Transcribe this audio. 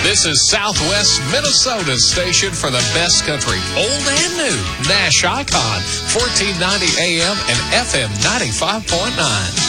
This is Southwest Minnesota's station for the best country, old and new. Nash Icon, 1490 AM and FM 95.9.